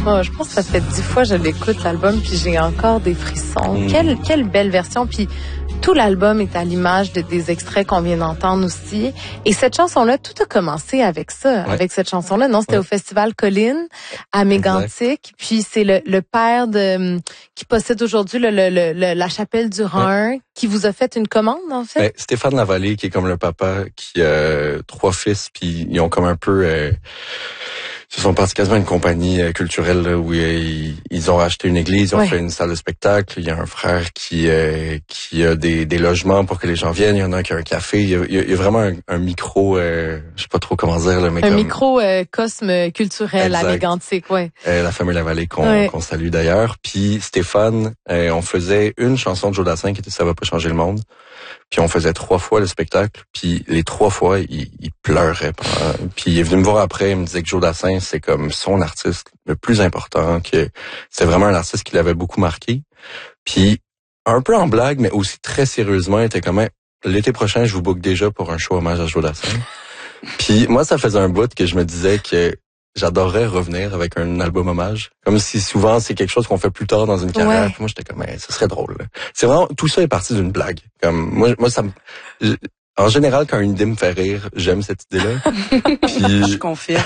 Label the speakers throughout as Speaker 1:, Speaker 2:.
Speaker 1: Oh, je pense que ça fait 10 fois que je l'écoute, l'album, puis j'ai encore des frissons. Quelle belle version. Puis tout l'album est à l'image des extraits qu'on vient d'entendre aussi. Et cette chanson-là, tout a commencé avec ça, avec cette chanson-là. Non, c'était au Festival Colline, à Mégantic. Puis c'est le père qui possède aujourd'hui la chapelle du Rhin, qui vous a fait une commande, en fait?
Speaker 2: Ben, Stéphane Lavallée, qui est comme le papa, qui a 3 fils, puis ils ont comme un peu... Ils se sont partis quasiment une compagnie culturelle là, où ils ont racheté une église, ils ont fait une salle de spectacle. Il y a un frère qui a des logements pour que les gens viennent. Il y en a un qui a un café. Il y a vraiment un micro, je sais pas trop comment dire, là, mais
Speaker 1: microcosme culturel à Mégantic,
Speaker 2: la famille Lavallée qu'on salue d'ailleurs. Puis Stéphane, on faisait une chanson de Joe Dassin qui était Ça va pas changer le monde. Puis on faisait 3 fois le spectacle, puis les 3 fois, il pleurait. Puis il est venu me voir après, il me disait que Joe Dassin, c'est comme son artiste le plus important, que c'est vraiment un artiste qui l'avait beaucoup marqué. Puis un peu en blague, mais aussi très sérieusement, il était comme l'été prochain, je vous book déjà pour un show hommage à Joe Dassin. Puis moi, ça faisait un bout que je me disais que j'adorerais revenir avec un album hommage. Comme si souvent c'est quelque chose qu'on fait plus tard dans une carrière. Puis moi j'étais comme ce serait drôle. Là. C'est vraiment tout ça est parti d'une blague. Comme moi ça me en général quand une idée me fait rire, j'aime cette idée-là. Puis
Speaker 3: je confirme.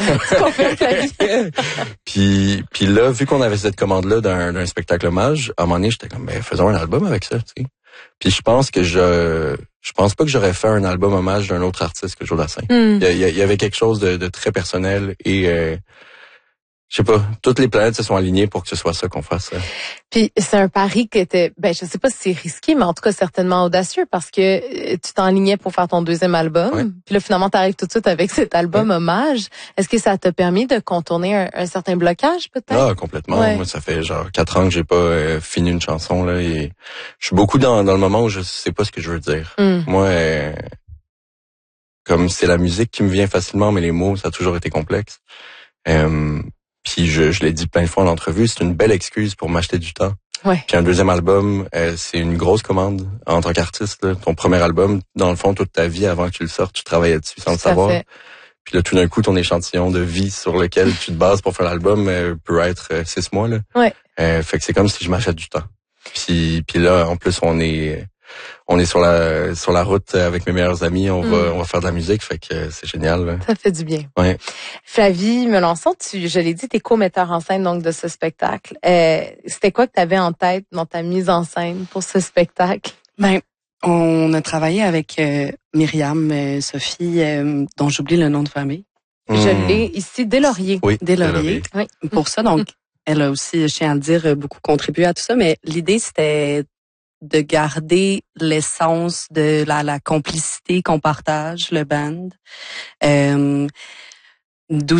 Speaker 2: puis là vu qu'on avait cette commande là d'un spectacle hommage, à un moment donné j'étais comme faisons un album avec ça, tu sais. Puis je pense que je pense pas que j'aurais fait un album hommage d'un autre artiste que Joe Dassin. Il y avait quelque chose de très personnel et je sais pas, toutes les planètes se sont alignées pour que ce soit ça qu'on fasse.
Speaker 1: Puis c'est un pari qui était, je sais pas si c'est risqué, mais en tout cas certainement audacieux parce que tu t'enlignais pour faire ton 2e album. Puis là finalement t'arrives tout de suite avec cet album hommage. Est-ce que ça t'a permis de contourner un certain blocage peut-être?
Speaker 2: Ah complètement. Moi ça fait genre 4 ans que j'ai pas fini une chanson là et je suis beaucoup dans le moment où je sais pas ce que je veux dire. Moi comme c'est la musique qui me vient facilement, mais les mots ça a toujours été complexe. Puis je l'ai dit plein de fois en entrevue, c'est une belle excuse pour m'acheter du temps. Puis un 2e album, c'est une grosse commande en tant qu'artiste. Là. Ton premier album, dans le fond, toute ta vie avant que tu le sortes, tu travaillais dessus sans le savoir. Puis là, tout d'un coup, ton échantillon de vie sur lequel tu te bases pour faire l'album peut être 6 mois. Là. Fait que c'est comme si je m'achète du temps. Puis là, en plus, on est sur la route avec mes meilleurs amis, on va faire de la musique, fait que c'est génial. Là.
Speaker 1: Ça fait du bien.
Speaker 2: Ouais.
Speaker 1: Flavie Melançon, je l'ai dit, t'es co-metteur en scène donc de ce spectacle. C'était quoi que t'avais en tête dans ta mise en scène pour ce spectacle?
Speaker 3: On a travaillé avec Myriam Sophie, dont j'oublie le nom de famille.
Speaker 1: Je l'ai ici, Deslauriers.
Speaker 2: Oui,
Speaker 3: Deslauriers. Oui. Pour ça, donc, elle a aussi, je tiens à le dire, beaucoup contribué à tout ça, mais l'idée, c'était de garder l'essence de la complicité qu'on partage, le band. D'où